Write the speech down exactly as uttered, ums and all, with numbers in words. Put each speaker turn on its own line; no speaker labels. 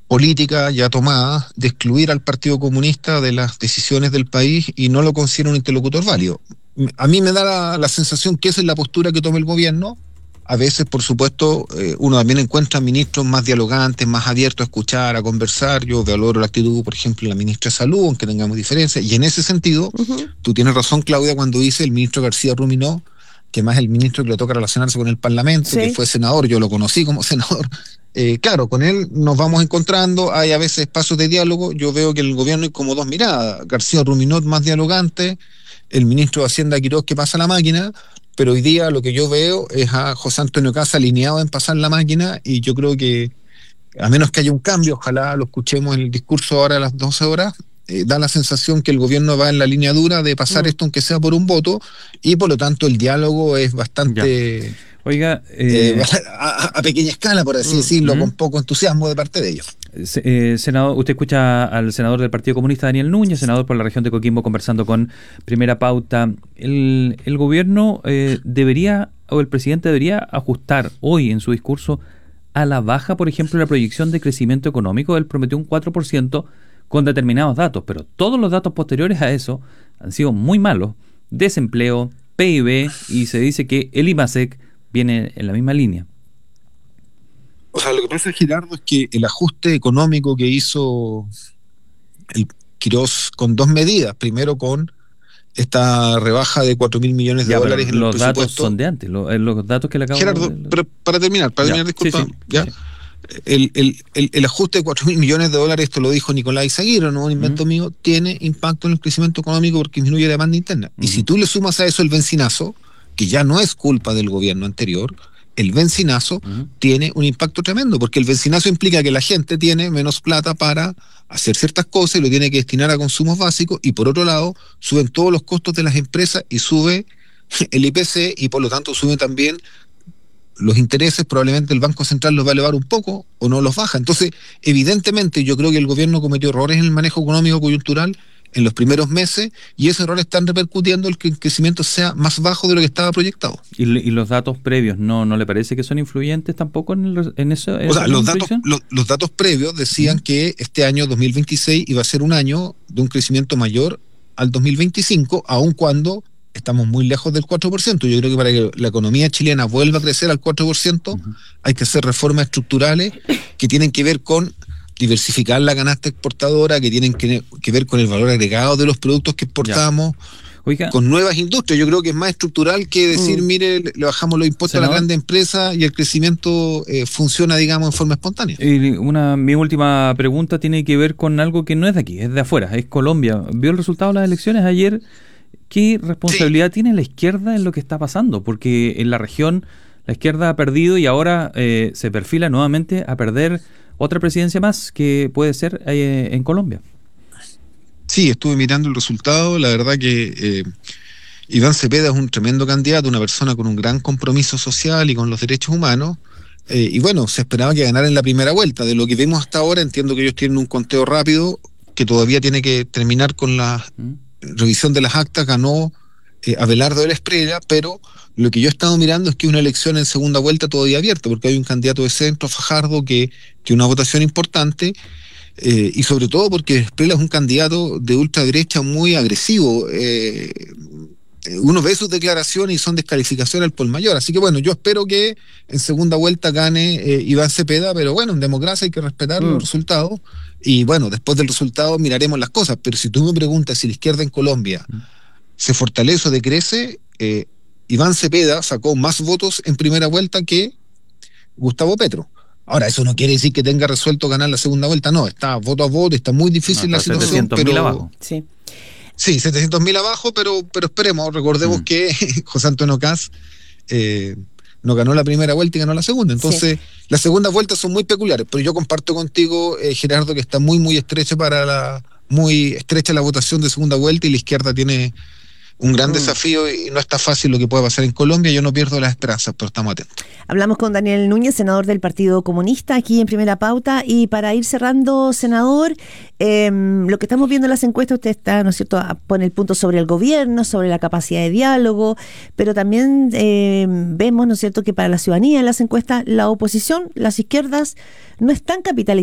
política ya tomada de excluir al Partido Comunista de las decisiones del país y no lo considera un interlocutor válido. A mí me da la, la sensación que esa es la postura que toma el gobierno. A veces, por supuesto, eh, uno también encuentra ministros más dialogantes, más abiertos a escuchar, a conversar. Yo valoro la actitud, por ejemplo, de la ministra de Salud, aunque tengamos diferencias. Y en ese sentido, uh-huh. tú tienes razón, Claudia, cuando dice el ministro García Ruminó, que más el ministro que le toca relacionarse con el Parlamento, sí. que fue senador, yo lo conocí como senador. Eh, claro, con él nos vamos encontrando, hay a veces espacios de diálogo. Yo veo que el gobierno hay como dos miradas. García Ruminó más dialogante, el ministro de Hacienda Quirós que pasa la máquina, pero hoy día lo que yo veo es a José Antonio Kast alineado en pasar la máquina, y yo creo que, a menos que haya un cambio, ojalá lo escuchemos en el discurso ahora a las doce horas, eh, da la sensación que el gobierno va en la línea dura de pasar mm. esto aunque sea por un voto, y por lo tanto el diálogo es bastante... Ya.
Oiga, eh,
eh, a, a pequeña escala, por así decirlo, mm. con poco entusiasmo de parte de ellos.
Eh, senador, usted escucha al senador del Partido Comunista, Daniel Núñez, senador por la región de Coquimbo, conversando con Primera Pauta. El, el gobierno eh, debería, o el presidente debería ajustar hoy en su discurso a la baja, por ejemplo, la proyección de crecimiento económico. Él prometió un cuatro por ciento con determinados datos, pero todos los datos posteriores a eso han sido muy malos. Desempleo, P I B, y se dice que el IMASEC viene en la misma línea.
O sea, lo que pasa, Gerardo, es que el ajuste económico que hizo el Quirós con dos medidas, primero con esta rebaja de cuatro mil millones de ya, dólares en el presupuesto.
Los datos son de antes, los, los datos que le acabo
Gerardo,
de...
pero para terminar, para ya, terminar, disculpa,
sí, sí,
ya.
Sí.
El, el, el, el ajuste de cuatro mil millones de dólares, esto lo dijo Nicolás Izaguirre, no un invento uh-huh. mío, tiene impacto en el crecimiento económico porque disminuye la demanda interna. Uh-huh. Y si tú le sumas a eso el bencinazo, que ya no es culpa del gobierno anterior, el bencinazo uh-huh. tiene un impacto tremendo, porque el bencinazo implica que la gente tiene menos plata para hacer ciertas cosas y lo tiene que destinar a consumos básicos, y por otro lado suben todos los costos de las empresas y sube el I P C, y por lo tanto suben también los intereses. Probablemente el Banco Central los va a elevar un poco o no los baja. Entonces, evidentemente yo creo que el gobierno cometió errores en el manejo económico coyuntural en los primeros meses, y esos errores están repercutiendo en que el crecimiento sea más bajo de lo que estaba proyectado.
¿Y, y los datos previos no no le parece que son influyentes tampoco en, el, en eso? En
o sea, los datos, lo, los datos previos decían uh-huh. que este año dos mil veintiséis iba a ser un año de un crecimiento mayor al dos mil veinticinco, aun cuando estamos muy lejos del cuatro por ciento. Yo creo que para que la economía chilena vuelva a crecer al cuatro por ciento uh-huh. hay que hacer reformas estructurales que tienen que ver con diversificar la canasta exportadora, que tienen que, que ver con el valor agregado de los productos que exportamos, Oiga. con nuevas industrias. Yo creo que es más estructural que decir, mm. mire, le bajamos los impuestos Senador. a las grandes empresas y el crecimiento eh, funciona, digamos, en forma espontánea.
Y una, mi última pregunta tiene que ver con algo que no es de aquí, es de afuera, es Colombia. ¿Vio el resultado de las elecciones ayer? ¿Qué responsabilidad sí. tiene la izquierda en lo que está pasando? Porque en la región la izquierda ha perdido y ahora eh, se perfila nuevamente a perder otra presidencia más que puede ser eh, en Colombia.
Sí, estuve mirando el resultado. La verdad que eh, Iván Cepeda es un tremendo candidato, una persona con un gran compromiso social y con los derechos humanos. Eh, y bueno, se esperaba que ganara en la primera vuelta. De lo que vemos hasta ahora, entiendo que ellos tienen un conteo rápido que todavía tiene que terminar con la ¿Mm? revisión de las actas. Ganó eh, Abelardo de la Espriella, pero lo que yo he estado mirando es que una elección en segunda vuelta todavía abierta, porque hay un candidato de centro, Fajardo, que que una votación importante, eh, y sobre todo porque Espriella es un candidato de ultraderecha muy agresivo. Eh, uno ve sus declaraciones y son descalificaciones al por mayor. Así que bueno, yo espero que en segunda vuelta gane eh, Iván Cepeda, pero bueno, en democracia hay que respetar mm. los resultados, y bueno, después del resultado miraremos las cosas. Pero si tú me preguntas si la izquierda en Colombia mm. se fortalece o decrece, eh, Iván Cepeda sacó más votos en primera vuelta que Gustavo Petro. Ahora, eso no quiere decir que tenga resuelto ganar la segunda vuelta, no, está voto a voto, está muy difícil no, la situación.
setecientos mil abajo.
Sí,
sí setecientos mil abajo, pero, pero esperemos, recordemos mm. que José Antonio Kast eh, no ganó la primera vuelta y ganó la segunda. Entonces, sí. las segundas vueltas son muy peculiares, pero yo comparto contigo, eh, Gerardo, que está muy, muy estrecha para la, muy estrecha la votación de segunda vuelta, y la izquierda tiene un gran mm. desafío y no está fácil lo que puede pasar en Colombia. Yo no pierdo las esperanzas, pero estamos atentos.
Hablamos con Daniel Núñez, senador del Partido Comunista, aquí en Primera Pauta. Y para ir cerrando, senador, eh, lo que estamos viendo en las encuestas, usted está, ¿no es cierto?, pone el punto sobre el gobierno, sobre la capacidad de diálogo, pero también eh, vemos, ¿no es cierto?, que para la ciudadanía en las encuestas, la oposición, las izquierdas, no están capitalizando